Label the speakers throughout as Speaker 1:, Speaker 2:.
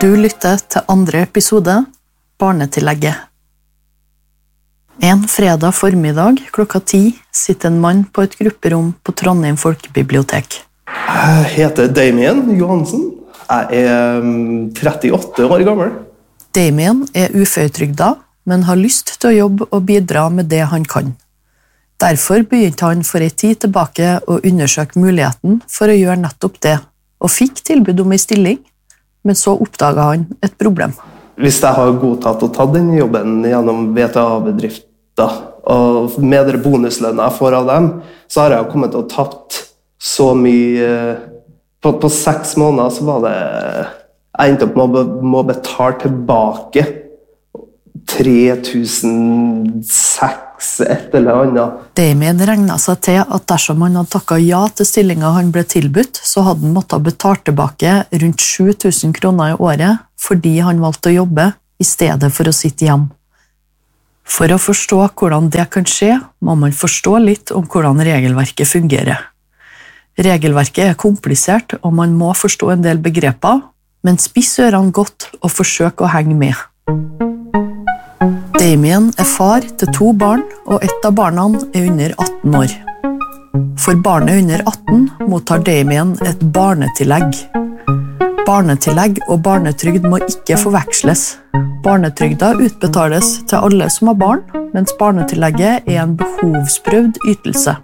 Speaker 1: Du lytter til andre episode, Barnetillegget. En fredag formiddag klokka 10 sitter en mann på et grupperom på Trondheim Folkebibliotek.
Speaker 2: Jeg heter Damien Johansen. Jeg er 38 år gammel.
Speaker 1: Damien er uføretrygda, men har lyst til å jobbe og bidra med det han kan. Derfor begynte han for en tid tilbake å undersøke muligheten for å gjøre nettopp det, og fikk tilbud om en stilling. Men så oppdaget han et problem.
Speaker 2: Hvis jeg har godtatt å ta den jobben gjennom VTA-bedrifter, og med det bonuslønnet jeg får av dem, så har jeg kommet til å tapt så mye. På 6 måneder så var det... Jeg endte opp med å betale tilbake 3600, et eller annet.
Speaker 1: Damien regnet seg til at dersom han hadde takket ja til stillingen han ble tilbudt, så hadde han måttet betale tilbake rundt 7000 kroner i året fordi han valgte å jobbe i stedet for å sitte hjem. For å forstå hvordan det kan skje, må man forstå litt om hvordan regelverket fungerer. Regelverket er komplisert, og man må forstå en del begreper, men spiss ørene godt og forsøk å henge med. Damien er far til 2 barn, og ett av barna er under 18 år. For barnet under 18 mottar Damien et barnetillegg. Barnetillegg og barnetrygd må ikke forveksles. Barnetrygda utbetales til alle som har barn, mens barnetillegget er en behovsprøvd ytelse.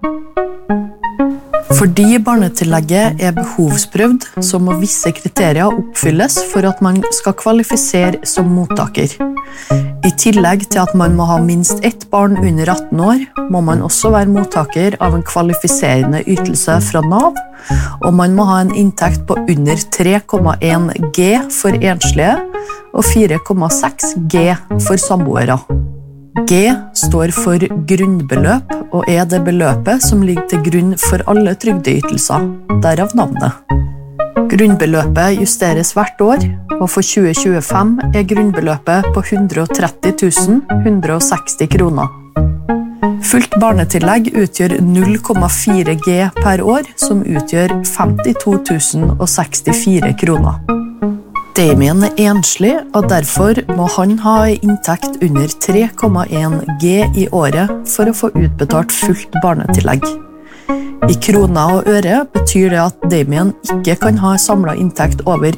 Speaker 1: Fordi barnetillegget er behovsprøvd, så må visse kriterier oppfylles for at man skal kvalifisere som mottaker. I tillegg til at man må ha minst 1 barn under 18 år, må man også være mottaker av en kvalifiserende ytelse fra NAV, og man må ha en inntekt på under 3,1 G for enslige og 4,6 G for samboere. G står for grunnbeløp, og er det beløpet som ligger til grunn for alle trygdeytelser, derav navnet. Grunnbeløpet justeres hvert år, og for 2025 er grunnbeløpet på 130 160 kroner. Fullt barnetillegg utgjør 0,4 G per år, som utgjør 52 064 kroner. Damien er enslig, og derfor må han ha en inntekt under 3,1 G i året for å få utbetalt fullt barnetillegg. I kroner og øre betyr det at Damien ikke kan ha samlet inntekt over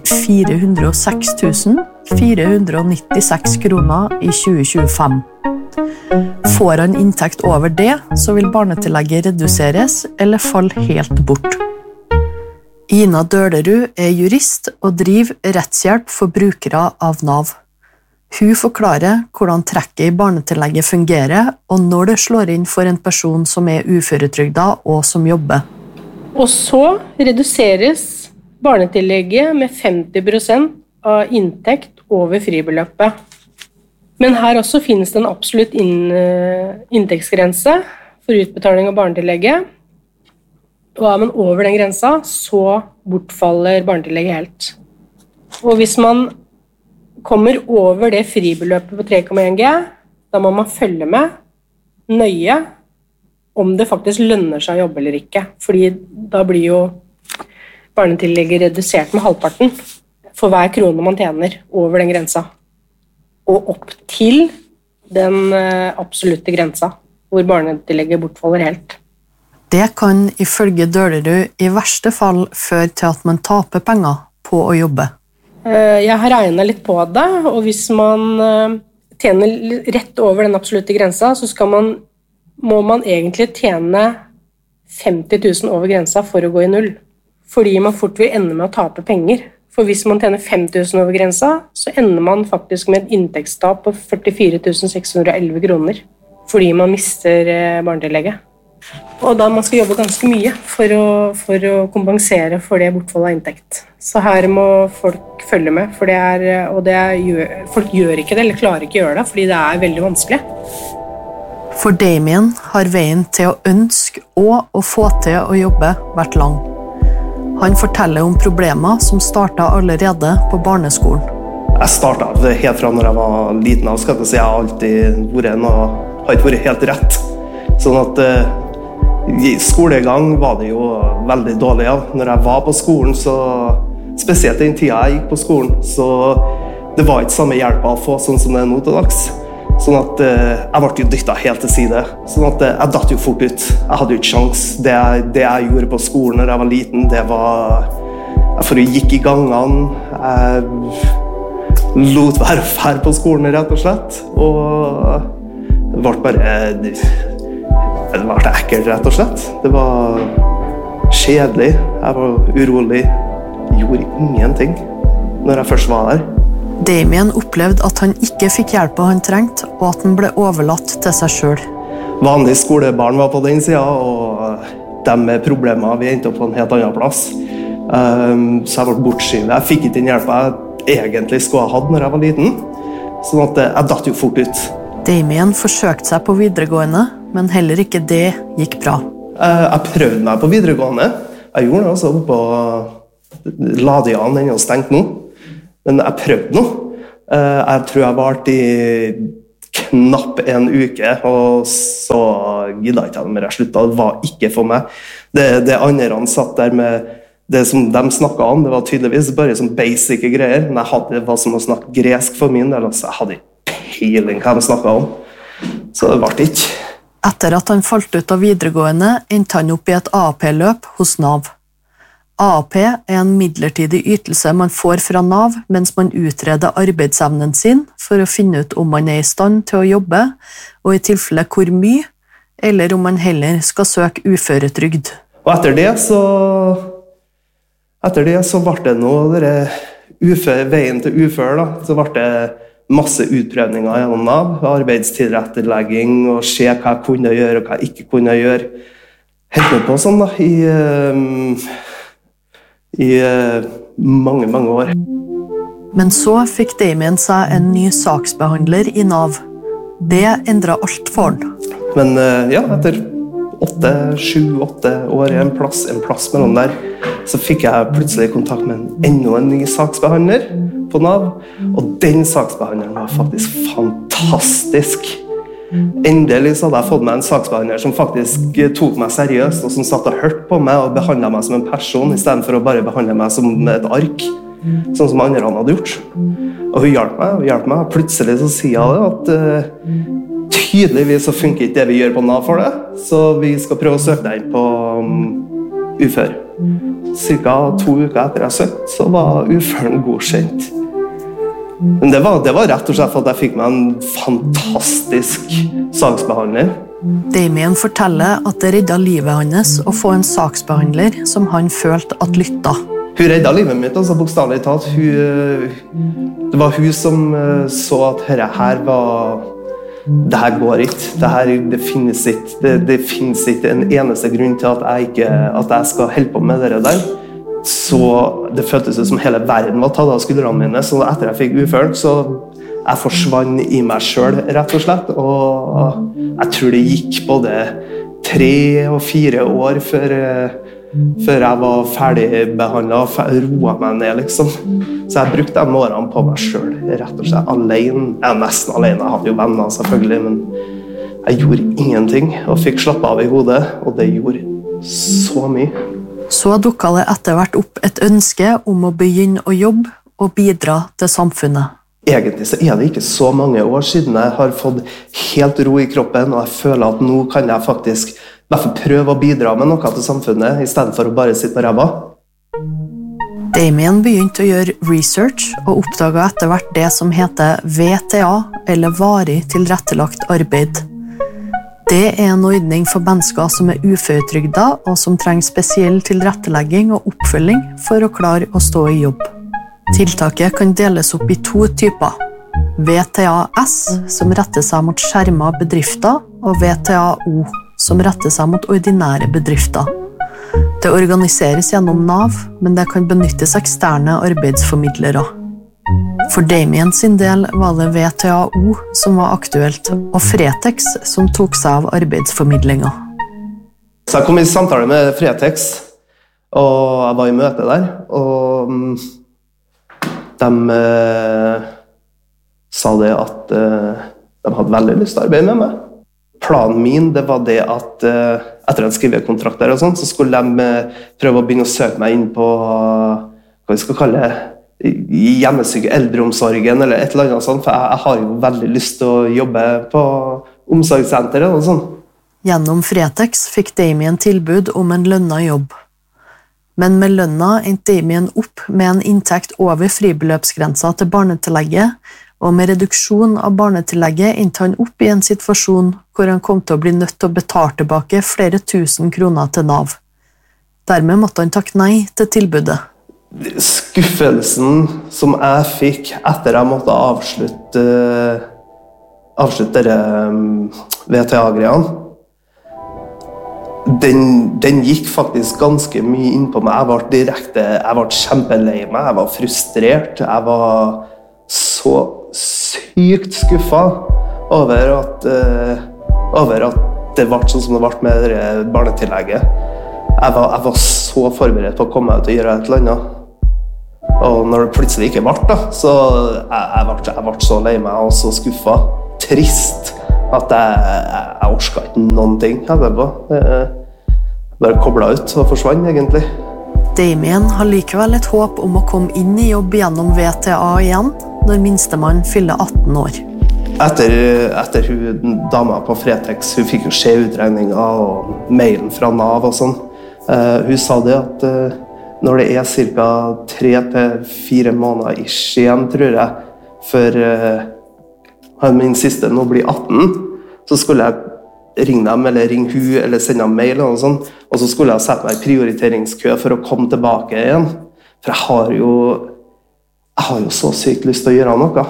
Speaker 1: 406 496 kroner i 2025. Får han inntekt over det, så vil barnetillegget reduseres eller falle helt bort. Ina Dølerud er jurist og driver rettshjelp for brukere av NAV. Hun forklarer hvordan trekket i barnetillegget fungerer, og når det slår inn for en person som er uføretrygda og som jobber.
Speaker 3: Og så reduseres barnetillegget med 50% av inntekt over fribeløpet. Men her også finnes det en absolutt inntektsgrense for utbetaling av barnetillegget. Og er man over den grensa, så bortfaller barnetillegget helt. Og hvis man kommer over det fribeløpet på 3,1 G, da må man følge med nøye om det faktisk lønner seg å jobbe eller ikke. Fordi da blir jo barnetillegget redusert med halvparten for hver krone man tjener over den grensa. Og opp til den absolutte grensa, hvor barnetillegget bortfaller helt.
Speaker 1: Det kan ifølge Dølerud i verste fall føre til at man taper penger på å jobbe.
Speaker 3: Jeg har regnet litt på det, og hvis man tjener rett over den absolutte grensa, så må man egentlig tjene 50 000 over grensa for å gå i null. Fordi man fort vil ende med å tape penger. For hvis man tjener 5 000 over grensa, så ender man faktisk med et inntektstap på 44 611 kroner. Fordi man mister barnetillegget. Og da man skal jobbe ganske mye for å kompensere for det bortfallet av inntekt. Så her må folk følge med, folk gjør ikke det, eller klarer ikke å gjøre det, fordi det er veldig vanskelig.
Speaker 1: For Damien har veien til å ønske og å få til å jobbe vært lang. Han forteller om problemer som startet allerede på barneskolen.
Speaker 2: Jeg startet helt fra når jeg var liten av, skal jeg si. Jeg har alltid har ikke vært helt rett. Sånn at i skolegang var det jo veldig dårlig. Ja. Når jeg var på skolen, så spesielt den tiden jeg gikk på skolen, så det var ikke samme hjelpa å få sånn som det nå til dags. Sånn at jeg ble jo dyttet helt til side. Sånn at jeg datt jo fort ut. Jeg hadde jo ikke sjans. Det jeg gjorde på skolen når jeg var liten, det var... Jeg gikk i gangene. Jeg lot være fær på skolen, rett og slett. Og det ble bare... Det ble ekkelt, rett og slett. Det var kjedelig. Jeg var urolig. Jeg gjorde ingenting når jeg først var der.
Speaker 1: Damien opplevde at han ikke fikk hjelpa han trengte, og at han ble overlatt til seg selv.
Speaker 2: Vanlige skolebarn var på den siden, og de med problemer vi endte opp på en helt annen plass. Så jeg ble bortskyvet. Jeg fikk ikke den hjelpa jeg egentlig skulle ha hatt når jeg var liten, sånn at jeg datt jo fort ut.
Speaker 1: Damien forsøkte seg på videregående, men heller ikke det gikk bra.
Speaker 2: Jeg prøvde meg på videregående. Jeg gjorde det også på Ladian, den er stengt nå. Men jeg prøvde noe. Jeg tror jeg var i knapp en uke, og så gidda ikke jeg mer. Jeg sluttet, det var ikke for meg. Det andre han satt der med det som de snakket om, det var tydeligvis bare som basic greier. Men det var som å snakke gresk for min del, altså jeg hadde ikke peiling hva de snakket om. Så det ble ikke.
Speaker 1: Etter at han falt ut av videregående, endte han opp i et AAP-løp hos NAV. AAP er en midlertidig ytelse man får fra NAV mens man utreder arbeidsevnen sin for å finne ut om man er i stand til å jobbe, og i tilfelle hvor mye, eller om man heller skal søke uføretrygd.
Speaker 2: Og etter det så ble det noe veien til ufør, da. Så ble det masse utprøvninger gjennom NAV, arbeidstilrettelegging, og se hva jeg kunne gjøre og hva jeg ikke kunne gjøre. Helt med på sånn da, i mange, mange år.
Speaker 1: Men så fikk Damien seg en ny saksbehandler i NAV. Det endret alt for han.
Speaker 2: Men ja, etter 7-8 år, en plass mellom der, så fikk jeg plutselig kontakt med enda en ny saksbehandler på NAV, og den saksbehandleren var faktisk fantastisk. Endelig så hadde jeg fått meg en saksbehandler som faktisk tok meg seriøst, og som satt og hørte på meg og behandlet meg som en person, i stedet for å bare behandle meg som et ark, sånn som andre hadde gjort. Og hun hjalp meg, og plutselig så sier jeg at tydeligvis så funker ikke det vi gjør på NAV for det, så vi skal prøve å søke deg inn på ufør. Cirka 2 uker etter jeg søkte, så var uføren godkjent. Men det var rett og slett for at jeg fikk meg en fantastisk saksbehandler.
Speaker 1: Damien forteller at det reddet livet hans å få en saksbehandler som han følte at lytta.
Speaker 2: Hun reddet livet mitt, altså bokstavelig talt. Det var hun som så at det her går ikke. Det finnes ikke en eneste grunn til at jeg skal holde på med det der. Så det føltes som hele verden var tatt av skuldrene mine, så etter jeg fikk uføren, så jeg forsvant i meg selv, rett og slett, og jeg tror det gikk både 3 og 4 år før jeg var ferdig behandlet og roet meg ned, liksom. Så jeg brukte de årene på meg selv, rett og slett, alene. Jeg er nesten alene, jeg hadde jo venner selvfølgelig, men jeg gjorde ingenting, og fikk slappe av i hodet, og det gjorde så mye.
Speaker 1: Så dukket det etter hvert opp et ønske om å begynne å jobbe og bidra til samfunnet.
Speaker 2: Egentlig så er det ikke så mange år siden jeg har fått helt ro i kroppen, og jeg føler at nå kan jeg faktisk i hvert fall prøve å bidra med noe til samfunnet, i stedet for å bare sitte på ræva.
Speaker 1: Damien begynte å gjøre research og oppdaget etter hvert det som heter VTA, eller varig tilrettelagt arbeid. Det er en ordning for mennesker som er uføretrygdet og som trenger spesiell tilrettelegging og oppfølging for å klare å stå i jobb. Tiltaket kan deles opp i 2 typer. VTAS, som retter seg mot skjermede bedrifter, og VTAO, som retter seg mot ordinære bedrifter. Det organiseres gjennom NAV, men det kan benyttes eksterne arbeidsformidlere. For Damien sin del var det VTAO som var aktuelt, og Fretex som tok seg av arbeidsformidlinga.
Speaker 2: Så jeg kom i samtale med Fretex, og jeg var i møte der, og de sa det at de hadde veldig lyst til å arbeide med meg. Planen min det var det at etter en skrivekontrakt der og sånn, så skulle de prøve å begynne å søke meg inn på hva vi skal kalle det, i hjemmesyke eldreomsorgen eller et eller annet sånt, for jeg har jo veldig lyst til å jobbe på omsorgssenteret og sånn.
Speaker 1: Gjennom Fretex fikk Damien tilbud om en lønnet jobb. Men med lønna endte Damien opp med en inntekt over fribeløpsgrensa til barnetillegget, og med reduksjon av barnetillegget endte han opp i en situasjon hvor han kom til å bli nødt til å betale tilbake flere tusen kroner til Nav. Dermed måtte han takke nei til tilbudet.
Speaker 2: Skuffelsen som jeg fikk etter jeg måtte avslutte dere VTA-greiene, den gikk faktisk ganske mye inn på meg. Jeg ble kjempelei meg, jeg var frustrert, jeg var så sykt skuffet over at det ble sånn som det ble med det barnetillegget. Jeg var så forberedt på å komme ut og gjøre et eller annet. Og når det plutselig ikke ble da, så jeg ble så lei meg og så skuffet. Trist at jeg orska ikke noen ting etterpå. Bare koblet ut og forsvant egentlig.
Speaker 1: Damien har likevel et håp om å komme inn i jobb gjennom VTA igjen når minstemann fyller 18 år.
Speaker 2: Etter hun dama på Fretex, hun fikk jo se utregninga og mailen fra Nav og sånn. Hun sa det at når det er ca. 3 til 4 måneder igjen, tror jeg, før min siste nå blir 18, så skulle jeg ringe dem, eller ringe hun, eller sende dem mail og sånn, og så skulle jeg sette meg i prioriteringskø for å komme tilbake igjen. For jeg har jo så sykt lyst til å gjøre noe.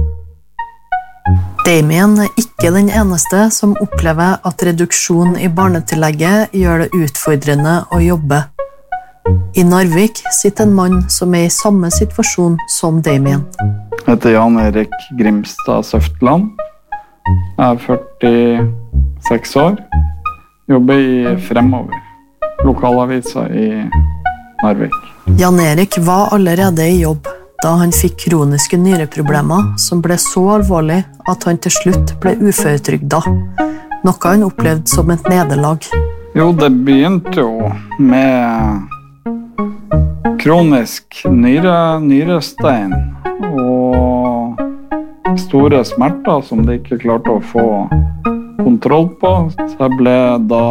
Speaker 1: Damien er ikke den eneste som opplever at reduksjon i barnetillegget gjør det utfordrende å jobbe. I Narvik sitter en mann som er i samme situasjon som Damien.
Speaker 4: Jeg heter Jan Erik Grimstad Søfteland. Jeg er 46 år. Jobber i Fremover, lokalavisa i Narvik.
Speaker 1: Jan Erik var allerede i jobb da han fikk kroniske nyreproblemer som ble så alvorlig at han til slutt ble uføretrygda, noe han opplevde som et nederlag.
Speaker 4: Jo, det begynte jo med kronisk nyrestein og store smerter som de ikke klarte å få kontroll på. Så jeg ble da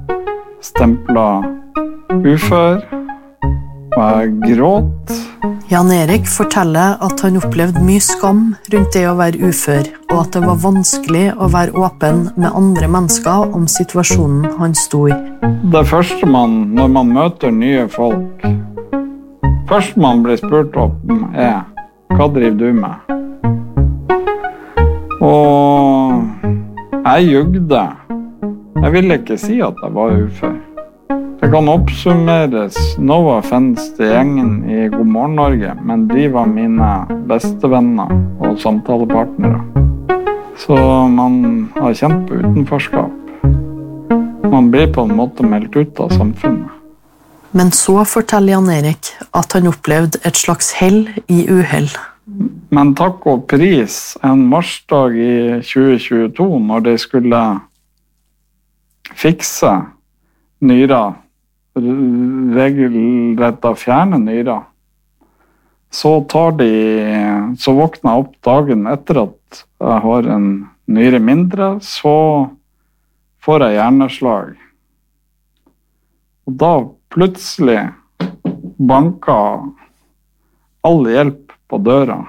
Speaker 4: stemplet ufør, og jeg gråt.
Speaker 1: Jan Erik forteller at han opplevde mye skam rundt det å være ufør, og at det var vanskelig å være åpen med andre mennesker om situasjonen han sto i.
Speaker 4: Det første når man møter nye folk, først man blir spurt om er, hva driver du med? Og jeg jugde. Jeg ville ikke si at jeg var ufør. Det kan oppsummeres, no offense til gjengen i God morgen Norge, men de var mine beste venner og samtalepartnere. Så man har kjent på utenforskap. Man blir på en måte meldt ut av samfunnet.
Speaker 1: Men så forteller Jan Erik at han opplevde et slags hell i uhell.
Speaker 4: Men takk og pris, en marsdag i 2022, når de skulle fikse nyra, regelrett å fjerne nyra, så våkner jeg opp dagen etter at jeg har en nyre mindre, så får jeg hjerneslag. Og da plutselig banket all hjelp på døra.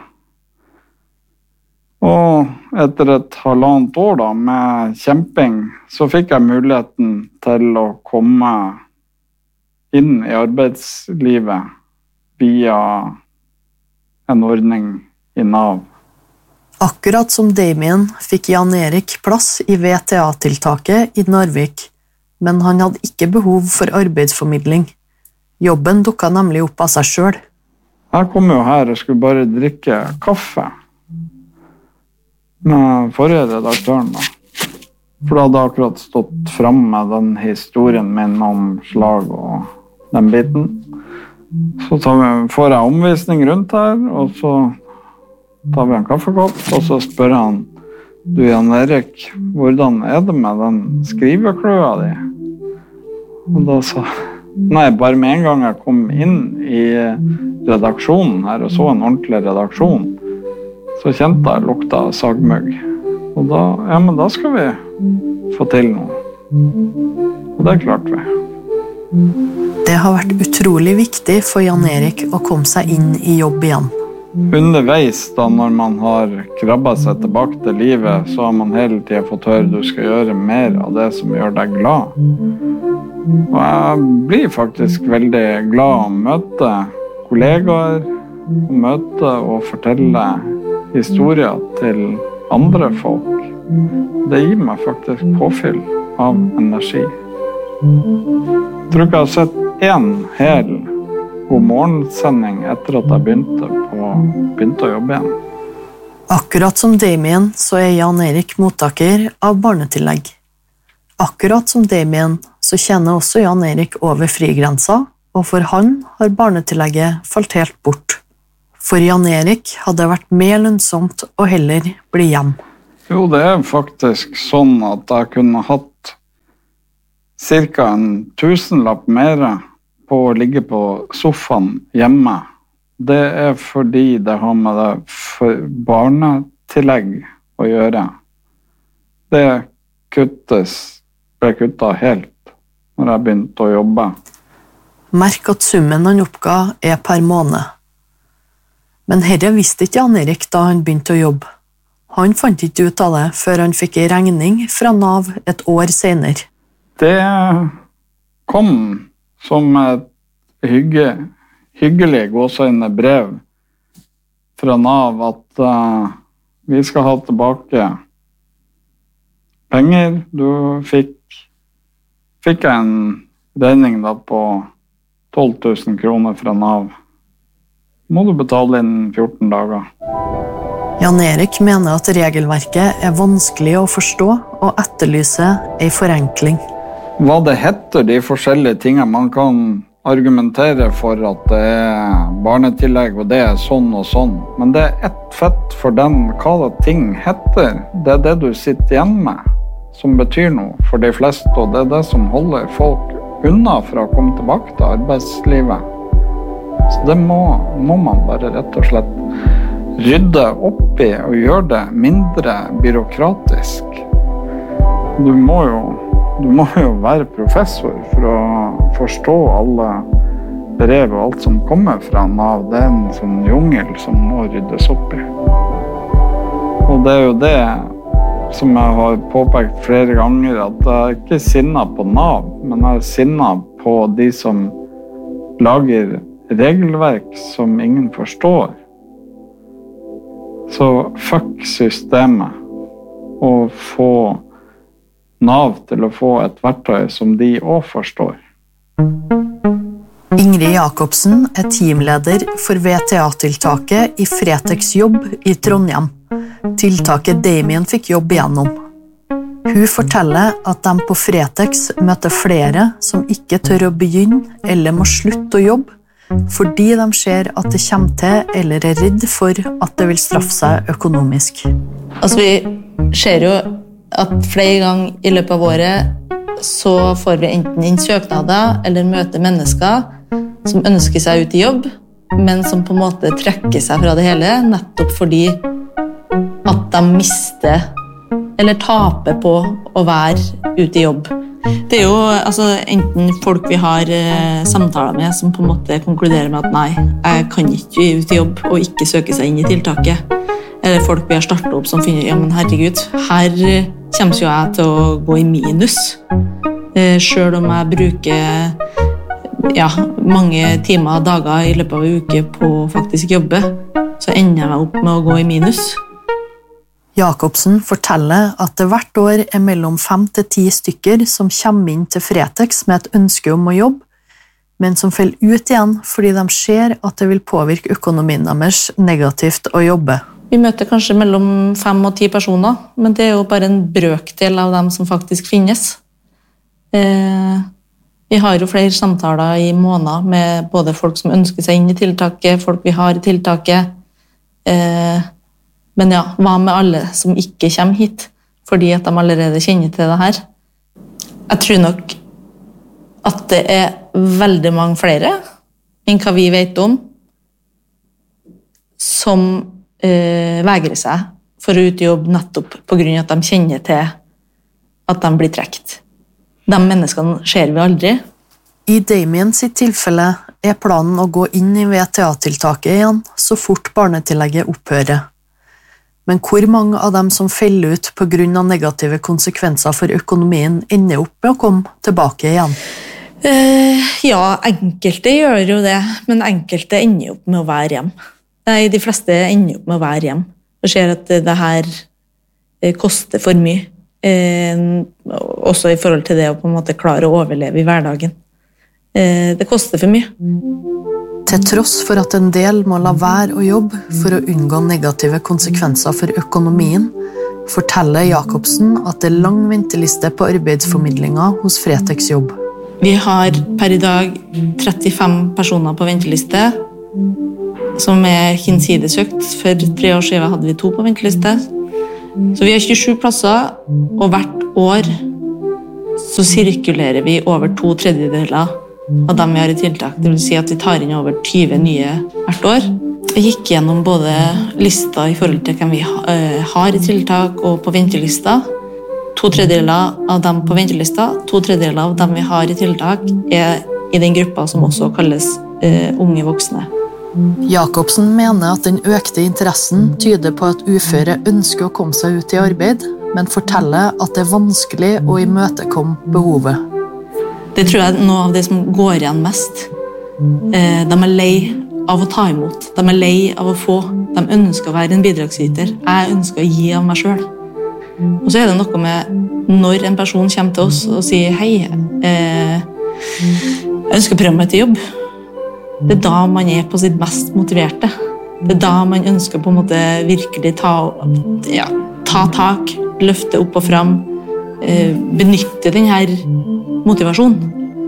Speaker 4: Og etter et 1,5 år da, med kjemping, så fikk jeg muligheten til å komme inn i arbeidslivet via en ordning i Nav.
Speaker 1: Akkurat som Damien fikk Jan Erik plass i VTA-tiltaket i Narvik, men han hadde ikke behov for arbeidsformidling. Jobben dukket nemlig opp av seg selv.
Speaker 4: Jeg kom jo her og skulle bare drikke kaffe med forrige redaktøren da. For da hadde jeg akkurat stått frem med den historien min om slag og den biten. Så får jeg omvisning rundt her, og så tar vi en kaffekopp, og så spør han, du Jan Erik, hvordan er det med den skrivekløa di? Og da sa Nei, bare med en gang jeg kom inn i redaksjonen her og så en ordentlig redaksjon, så kjente jeg lukta av sagmøgg. Og da, ja, men da skal vi få til noe. Og det klarte vi.
Speaker 1: Det har vært utrolig viktig for Jan Erik å komme seg inn i jobb igjen.
Speaker 4: Underveis da, når man har krabbet seg tilbake til livet, så har man hele tiden fått høre du skal gjøre mer av det som gjør deg glad. Og jeg blir faktisk veldig glad å møte kollegaer, å møte og fortelle historier til andre folk. Det gir meg faktisk påfyll av energi. Jeg tror ikke jeg har sett en hel god morgensending etter at jeg begynte å jobbe igjen.
Speaker 1: Akkurat som Damien så er Jan Erik mottaker av barnetillegg. Akkurat som Damien så tjener også Jan Erik over frigrensa, og for han har barnetillegget falt helt bort. For Jan Erik hadde det vært mer lønnsomt å heller bli hjem.
Speaker 4: Jo, det er faktisk sånn at jeg kunne hatt cirka en 1000-lapp mer på å ligge på sofaen hjemme. Det er fordi det har med det for barnetillegg å gjøre. Det ble kuttet helt når jeg begynte å jobbe.
Speaker 1: Merk at summen han oppga er per måned. Men herre visste ikke Jan Erik da han begynte å jobbe. Han fant ikke ut av det før han fikk en regning fra Nav et år senere.
Speaker 4: Det kom som et hyggelig gåseøyne brev fra Nav at vi skal ha tilbake penger. Du fikk en regning da på 12 000 kroner fra Nav. Må du betale inn 14 dager.
Speaker 1: Jan Erik mener at regelverket er vanskelig å forstå og etterlyser en forenkling.
Speaker 4: Hva det heter, de forskjellige tingene, man kan argumentere for at det er barnetillegg og det er sånn og sånn, men det er ett fett for den hva det ting heter. Det er det du sitter igjen med som betyr noe for de fleste, og det er det som holder folk unna fra å komme tilbake til arbeidslivet. Så det må man bare rett og slett rydde opp i og gjøre det mindre byråkratisk. Du må jo være professor for å forstå alle brev og alt som kommer fra Nav. Det er en sånn jungel som må ryddes opp i. Og det er jo det som jeg har påpekt flere ganger, at jeg er ikke sinnet på Nav, men jeg er sinnet på de som lager regelverk som ingen forstår. Så fuck systemet og få Nav til å få et verktøy som de også forstår.
Speaker 1: Ingrid Jakobsen er teamleder for VTA-tiltaket i Fretex Jobb i Trondheim. Tiltaket Damien fikk jobb igjennom. Hun forteller at de på Fretex møter flere som ikke tør å begynne eller må slutte å jobbe, fordi de ser at det kommer til eller er redd for at det vil straffe seg økonomisk.
Speaker 5: Altså, vi ser jo at flere ganger i løpet av året så får vi enten inn søknader eller møter mennesker som ønsker seg ut i jobb, men som på en måte trekker seg fra det hele, nettopp fordi at de mister eller taper på å være ute i jobb. Det er jo enten folk vi har samtaler med som på en måte konkluderer med at nei, jeg kan ikke ut i jobb og ikke søke seg inn i tiltaket. Eller folk vi har startet opp som finner, ja, men herregud, her kommer jo jeg til å gå i minus. Selv om jeg bruker mange timer og dager i løpet av en uke på å faktisk jobbe, så ender jeg opp med å gå i minus.
Speaker 1: Jakobsen forteller at det hvert år er mellom 5 til 10 stykker som kommer inn til Fretex med et ønske om å jobbe, men som faller ut igjen fordi de ser at det vil påvirke økonomien deres negativt å jobbe.
Speaker 5: Vi møter kanskje mellom 5 og 10 personer, men det er jo bare en brøkdel av dem som faktisk finnes. Vi har jo flere samtaler i måneder med både folk som ønsker seg inn i tiltaket, folk vi har i tiltaket. Men ja, hva med alle som ikke kommer hit, fordi at de allerede kjenner til det her? Jeg tror nok at det er veldig mange flere enn hva vi vet om, som vegrer seg for å ut i jobb nettopp på grunn av at de kjenner til at de blir trekt. De menneskene ser vi aldri.
Speaker 1: I Damien sitt tilfelle er planen å gå inn i VTA-tiltaket igjen så fort barnetillegget opphører. Men hvor mange av dem som feller ut på grunn av negative konsekvenser for økonomien ender opp med å komme tilbake igjen?
Speaker 5: Ja, enkelte gjør jo det, men enkelte ender opp med å være hjem. Nei, de fleste ender opp med å være hjem og ser at det her koster for mye. Også i forhold til det å på en måte klare å overleve i hverdagen. Det koster for mye.
Speaker 1: Til tross for at en del må la være å jobbe for å unngå negative konsekvenser for økonomien, forteller Jacobsen at det er lang venteliste på arbeidsformidlinga hos Fretex Jobb.
Speaker 5: Vi har per i dag 35 personer på venteliste, som er hinsidesøkt. For 3 år siden hadde vi 2 på venteliste. Så vi har 27 plasser, og hvert år så sirkulerer vi over 2/3 av dem vi har i tiltak. Det vil si at vi tar inn over 20 nye hvert år. Jeg gikk gjennom både lista i forhold til hvem vi har i tiltak og på ventelista. 2/3 av dem på ventelista, 2/3 av dem vi har i tiltak, er i den gruppa som også kalles unge voksne.
Speaker 1: Jacobsen mener at den økte interessen tyder på at uføre ønsker å komme seg ut i arbeid, men forteller at det er vanskelig å imøtekomme behovet.
Speaker 5: Det tror jeg er noe av det som går igjen mest. De er lei av å ta imot. De er lei av å få. De ønsker å være en bidragsyter. Jeg ønsker å gi av meg selv. Og så er det noe med når en person kommer til oss og sier hei, jeg ønsker å prøve meg til jobb. Det er da man er på sitt mest motiverte. Det er da man ønsker på en måte virkelig ta tak, løfte opp og fram, benytte denne motivasjonen.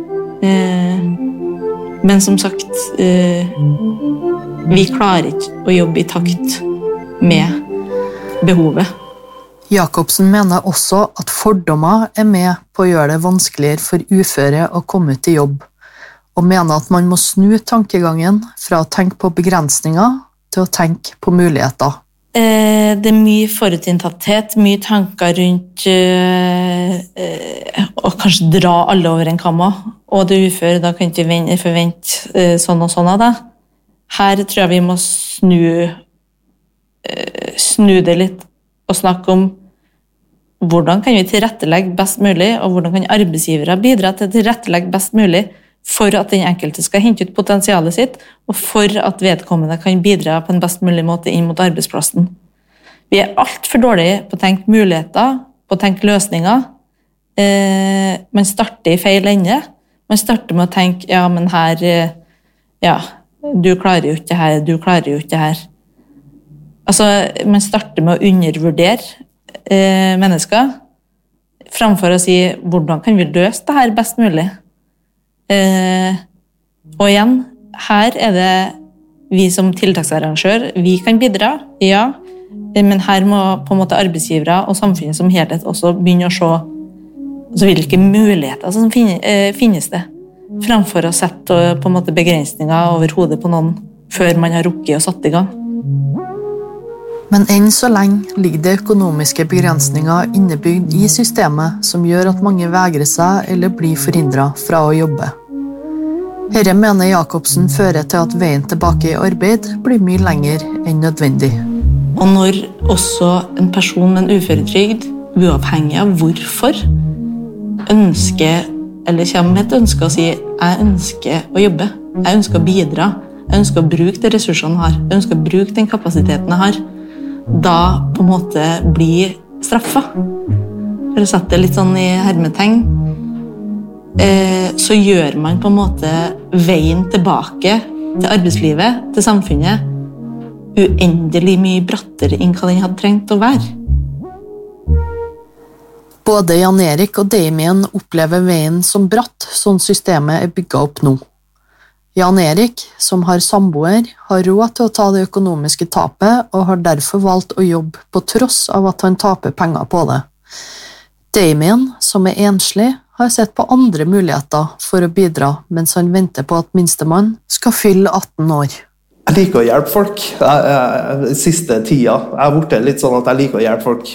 Speaker 5: Men som sagt, vi klarer ikke å jobbe i takt med behovet.
Speaker 1: Jacobsen mener også at fordommer er med på å gjøre det vanskeligere for uføre å komme ut i jobb, og mener at man må snu tankegangen fra å tenke på begrensninger til å tenke på muligheter.
Speaker 5: Det er mye forutinntatthet, mye tanker rundt å kanskje dra alle over en kamma, og det uføre, da kan ikke forvente sånn og sånn av det. Her tror jeg vi må snu det litt og snakke om hvordan kan vi tilrettelegge best mulig, og hvordan kan arbeidsgivere bidra til å tilrettelegge best mulig for at den enkelte skal hente ut potensialet sitt, og for at vedkommende kan bidra på en best mulig måte inn mot arbeidsplassen. Vi er alt for dårlige på å tenke muligheter, på å tenke løsninger. Man starter i feil ende. Man starter med å tenke, ja, men her, du klarer jo ikke det her, du klarer jo ikke det her. Altså, man starter med å undervurdere mennesker, framfor å si, hvordan kan vi løse det her best mulig? Og igjen, her er det vi som tiltaksarrangør, vi kan bidra, ja, men her må på en måte arbeidsgivere og samfunnet som helhet også begynne å se altså, hvilke muligheter som finnes det, framfor å sette på en måte begrensninger over hodet på noen før man har rukket og satt i gang.
Speaker 1: Men enn så lenge ligger det økonomiske begrensninger innebygd i systemet som gjør at mange vegrer seg eller blir forhindret fra å jobbe. Dette mener Jacobsen fører til at veien tilbake i arbeid blir mye lenger enn nødvendig.
Speaker 5: Og når også en person med en uføretrygd, uavhengig av hvorfor, ønsker, eller kommer med et ønske å si jeg ønsker å jobbe, jeg ønsker å bidra, jeg ønsker å bruke de ressursene jeg har, jeg ønsker å bruke den kapasiteten jeg har, da på en måte blir straffet. For å sette det litt sånn i hermetegn, så gjør man på en måte veien tilbake til arbeidslivet, til samfunnet, uendelig mye brattere enn hva den hadde trengt å være.
Speaker 1: Både Jan Erik og Damien opplever veien som bratt, sånn systemet er bygget opp nå. Jan Erik, som har samboer, har råd til å ta det økonomiske tapet og har derfor valgt å jobbe på tross av at han taper penger på det. Damien, som er enslig, har sett på andre muligheter for å bidra mens han venter på at minstemann skal fylle 18 år.
Speaker 2: Jeg liker å hjelpe folk. Siste tida jeg har blitt litt sånn at jeg liker å hjelpe folk.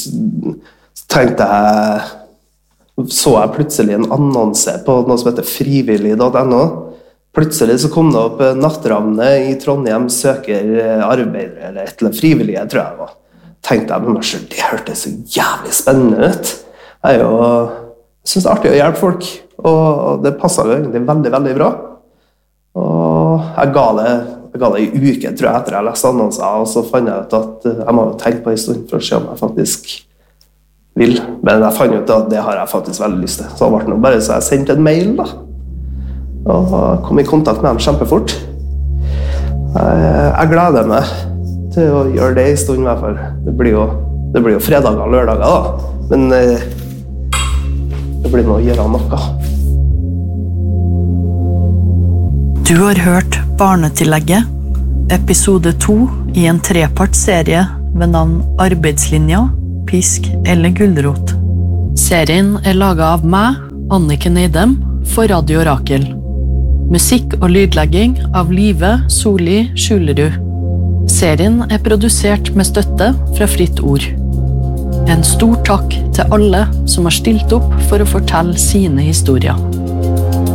Speaker 2: Så jeg plutselig en annonse på noe som heter frivillig.no. Plutselig så kom det opp Nattravnet i Trondheim søker arbeidere eller et eller annet frivillige, tror jeg det var. Tenkte jeg med meg selv, det hørtes så jævlig spennende ut. Jeg synes det er artig å hjelpe folk, og det passet jo egentlig veldig, veldig bra. Og jeg ga det i uke, tror jeg, etter jeg leste annonser, og så fant jeg ut at jeg må tenke på en stund for å se om jeg faktisk vil. Men jeg fant ut at det har jeg faktisk veldig lyst til. Så det ble bare så jeg sendte en mail da, og kom i kontakt med dem kjempefort. Jeg gleder meg til å gjøre det i stund i hvert fall. Det blir jo fredager og lørdager da, men det blir nå å gjøre noe.
Speaker 1: Du har hørt Barnetillegget, episode 2 i en trepartsserie ved navn Arbeidslinja, Pisk eller Gulrot. Serien er laget av meg, Anniken Eidem, for Radio Rakel. Musikk og lydlegging av Live Soli Skjulerud. Serien er produsert med støtte fra Fritt Ord. En stor takk til alle som har stilt opp for å fortelle sine historier.